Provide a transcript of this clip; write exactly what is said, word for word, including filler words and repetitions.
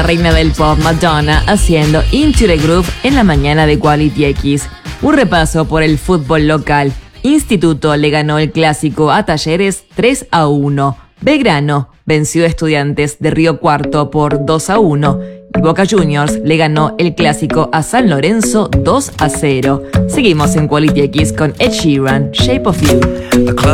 reina del pop Madonna haciendo Into the Groove en la mañana de Quality X. Un repaso por el fútbol local. Instituto le ganó el clásico a Talleres tres a uno. Belgrano venció a Estudiantes de Río Cuarto por dos a uno. Y Boca Juniors le ganó el clásico a San Lorenzo dos a cero. Seguimos en Quality X con Ed Sheeran, Shape of You.